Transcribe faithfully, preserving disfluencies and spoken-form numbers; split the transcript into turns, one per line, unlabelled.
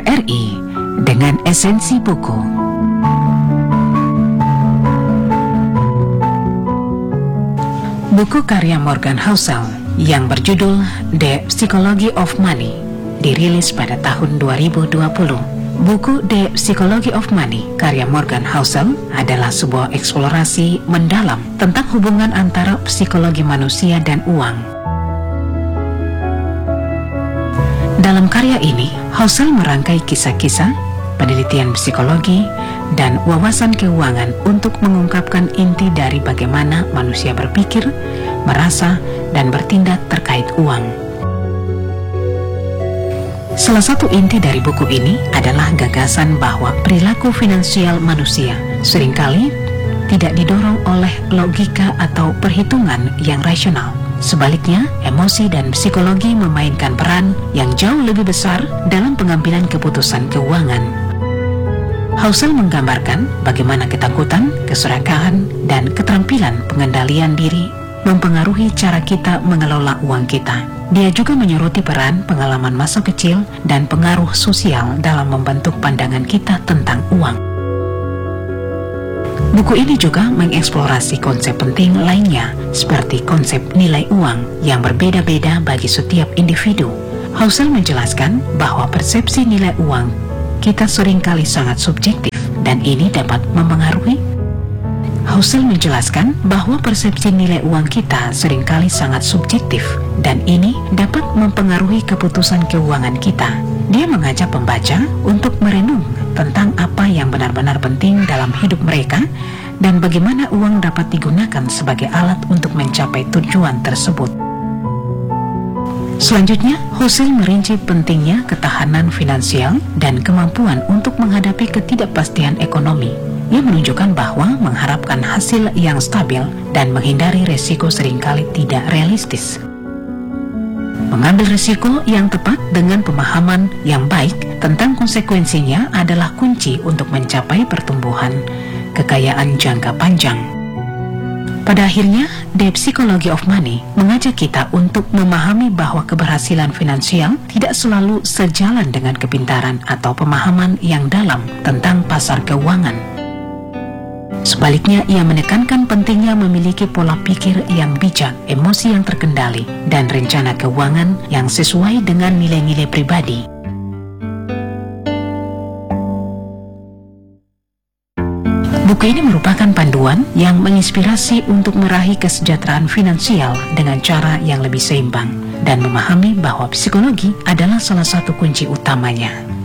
R I dengan esensi buku. Buku karya Morgan Housel yang berjudul The Psychology of Money dirilis pada tahun dua ribu dua puluh. Buku The Psychology of Money karya Morgan Housel adalah sebuah eksplorasi mendalam tentang hubungan antara psikologi manusia dan uang. Dalam karya ini, Housel merangkai kisah-kisah, penelitian psikologi, dan wawasan keuangan untuk mengungkapkan inti dari bagaimana manusia berpikir, merasa, dan bertindak terkait uang. Salah satu inti dari buku ini adalah gagasan bahwa perilaku finansial manusia seringkali tidak didorong oleh logika atau perhitungan yang rasional. Sebaliknya, emosi dan psikologi memainkan peran yang jauh lebih besar dalam pengambilan keputusan keuangan. Housel menggambarkan bagaimana ketakutan, keserakahan, dan keterampilan pengendalian diri mempengaruhi cara kita mengelola uang kita. Dia juga menyoroti peran pengalaman masa kecil dan pengaruh sosial dalam membentuk pandangan kita tentang uang. Buku ini juga mengeksplorasi konsep penting lainnya, seperti konsep nilai uang yang berbeda-beda bagi setiap individu. Housel menjelaskan bahwa persepsi nilai uang kita seringkali sangat subjektif, dan ini dapat mempengaruhi Housel menjelaskan bahwa persepsi nilai uang kita seringkali sangat subjektif dan ini dapat mempengaruhi keputusan keuangan kita. Dia mengajak pembaca untuk merenung tentang apa yang benar-benar penting dalam hidup mereka dan bagaimana uang dapat digunakan sebagai alat untuk mencapai tujuan tersebut. Selanjutnya, Housel merinci pentingnya ketahanan finansial dan kemampuan untuk menghadapi ketidakpastian ekonomi. Ia menunjukkan bahwa mengharapkan hasil yang stabil dan menghindari resiko seringkali tidak realistis. Mengambil resiko yang tepat dengan pemahaman yang baik tentang konsekuensinya adalah kunci untuk mencapai pertumbuhan kekayaan jangka panjang. Pada akhirnya, The Psychology of Money mengajak kita untuk memahami bahwa keberhasilan finansial tidak selalu sejalan dengan kepintaran atau pemahaman yang dalam tentang pasar keuangan. Sebaliknya, ia menekankan pentingnya memiliki pola pikir yang bijak, emosi yang terkendali, dan rencana keuangan yang sesuai dengan nilai-nilai pribadi. Buku ini merupakan panduan yang menginspirasi untuk meraih kesejahteraan finansial dengan cara yang lebih seimbang dan memahami bahwa psikologi adalah salah satu kunci utamanya.